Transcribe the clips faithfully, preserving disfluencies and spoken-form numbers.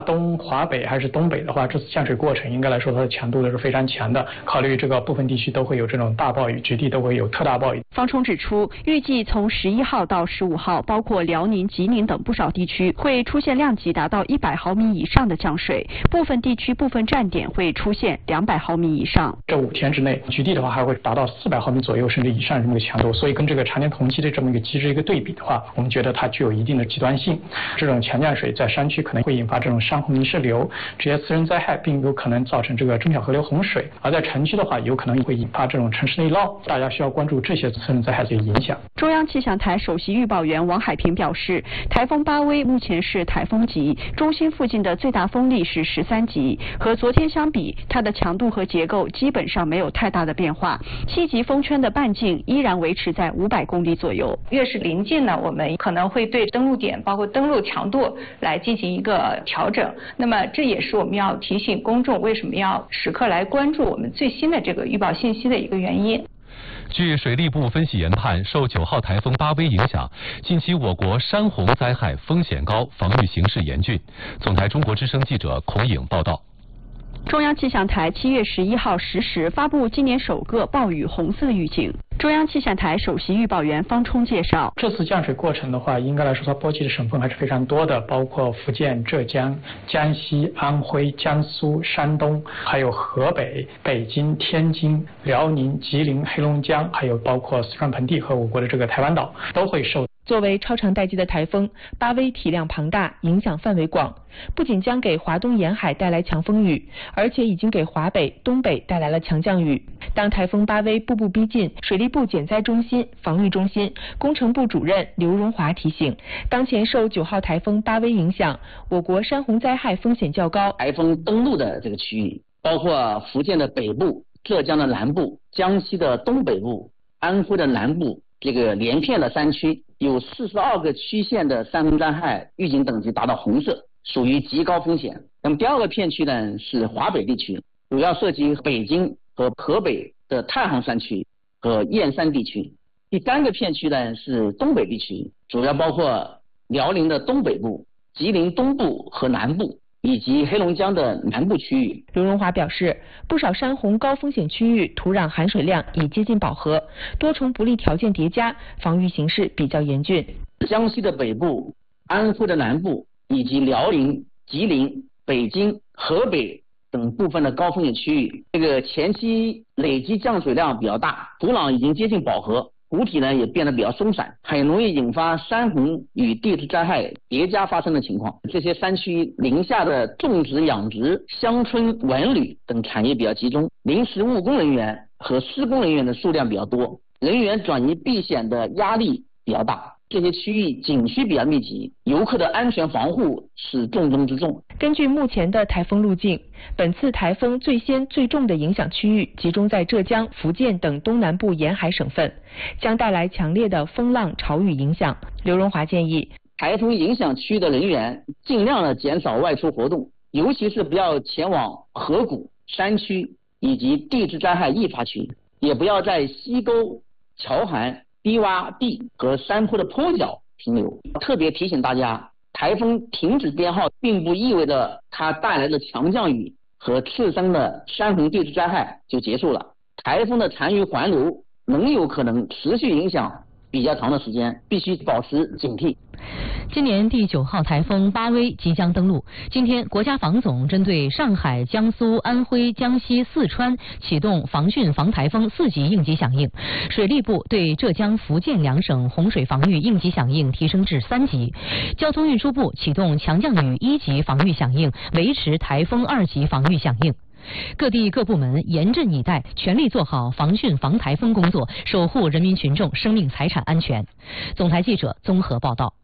东华北还是东北的话，这次降水过程应该来说它的强度都是非常强的。考虑这个部分地区都会有这种大暴雨，局地都会有特大暴雨。 方冲指出，预计从十一号到十五号，包括辽宁、吉林等不少地区会出现量级达到一百毫米以上的降水，部分地区部分站点会出现两百毫米以上。 这五天之内，局地的话还会达到四百毫米左右甚至以上这么一个强度，所以跟这个常年同期的这么一个机制一个对比的话，我们觉得它具有一定的极端性。这种强降水在山区可能会引发这种山洪泥石流这些次生灾害，并有可能造成这个中小河流洪水；而在城区的话，有可能会引发这种城市内涝。大家需要关注这些次生灾害的影响。 中央气象台首席预报员王海平表示，台风巴威目前是台风级，中心附近的最大风力是十三级，和昨天相比，它的强度和结构基本上没有太大的变化。七级风圈的半径依然维持在五百公里左右。 越是临近呢，我们可能会对登陆点包括登陆强度来进行一个调整。那么这也是我们要提醒公众为什么要时刻来关注我们最新的这个预报信息的一个原因。 据水利部分析研判，受九号台风巴威影响，近期我国山洪灾害风险高，防御形势严峻。总台中国之声记者孔颖报道。 中央气象台七月十一号十时发布今年首个暴雨红色预警。中央气象台首席预报员方冲介绍， 这次降水过程的话，应该来说它波及的省份还是非常多的，包括福建、浙江、江西、安徽、江苏、山东，还有河北、北京、天津、辽宁、吉林、黑龙江，还有包括四川盆地和我国的这个台湾岛都会受。 作为超长待机的台风，巴威体量庞大，影响范围广，不仅将给华东沿海带来强风雨，而且已经给华北、东北带来了强降雨。当台风巴威步步逼近，水利部减灾中心、防御中心、工程部主任刘荣华提醒，当前受九号台风巴威影响，我国山洪灾害风险较高。 台风登陆的这个区域，包括福建的北部、浙江的南部、江西的东北部、安徽的南部，这个连片的山区。有四十二个区县的山洪灾害预警等级达到红色，属于极高风险。那么第二个片区呢是华北地区，主要涉及北京和河北的太行山区和燕山地区。第三个片区呢是东北地区，主要包括辽宁的东北部、吉林东部和南部，以及黑龙江的南部区域。 刘荣华表示，不少山洪高风险区域土壤含水量已接近饱和，多重不利条件叠加，防御形势比较严峻。 江西的北部、安徽的南部以及辽宁、吉林、北京、河北等部分的高风险区域，这个前期累积降水量比较大，土壤已经接近饱和，谷体呢也变得比较松散，很容易引发山洪与地质灾害叠加发生的情况。这些山区临下的种植、养殖、乡村、文旅等产业比较集中，临时务工人员和施工人员的数量比较多，人员转移避险的压力比较大。这些区域景区比较密集，游客的安全防护是重中之重。 根据目前的台风路径，本次台风最先最重的影响区域集中在浙江、福建等东南部沿海省份，将带来强烈的风浪潮雨影响。刘荣华建议， 台风影响区域的人员尽量的减少外出活动，尤其是不要前往河谷、山区以及地质灾害易发区，也不要在溪沟、桥涵、低洼地和山坡的坡脚停留。特别提醒大家，台风停止编号并不意味着它带来的强降雨和次生的山洪地质灾害就结束了。台风的残余环流仍有可能持续影响比较长的时间，必须保持警惕。 今年第九号台风巴威即将登陆。今天，国家防总针对上海、江苏、安徽、江西、四川启动防汛防台风四级应急响应，水利部对浙江、福建两省洪水防御应急响应提升至三级，交通运输部启动强降雨一级防御响应，维持台风二级防御响应。各地各部门严阵以待，全力做好防汛防台风工作，守护人民群众生命财产安全。总台记者综合报道。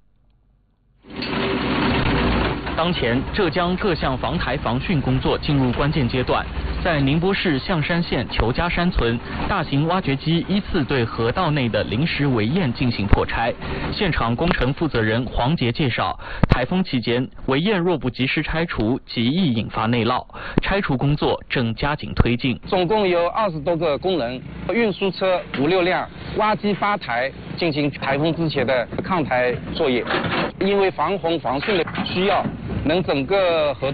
当前，浙江各项防台防汛工作进入关键阶段。在宁波市象山县裘家山村，大型挖掘机依次对河道内的临时围堰进行破拆。现场工程负责人黄杰介绍，台风期间，围堰若不及时拆除，极易引发内涝。拆除工作正加紧推进。 总共有二十多个工人，运输车五六辆，挖机八台，进行台风之前的抗台作业。因为防洪防汛的需要，能整个河